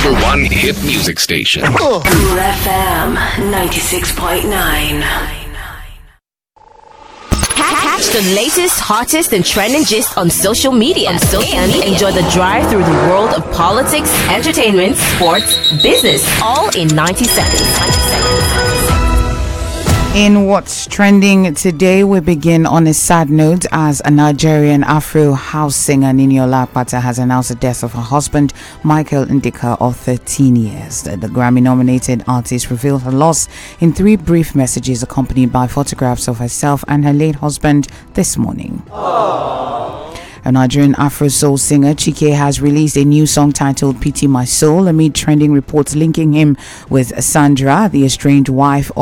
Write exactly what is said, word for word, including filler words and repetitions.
number one hit music station. Cool F M ninety-six point nine. Catch the latest, hottest, and trending gist on social media. On social media. Enjoy the drive through the world of politics, entertainment, sports, business, all in ninety seconds. In what's trending today, we begin on a sad note as a Nigerian Afro house singer Niniola Akpata has announced the death of her husband Michael Ndika of thirteen years. The, the Grammy-nominated artist revealed her loss in three brief messages accompanied by photographs of herself and her late husband this morning. Aww. A Nigerian Afro soul singer, Chike, has released a new song titled Pity My Soul amid trending reports linking him with Sandra, the estranged wife of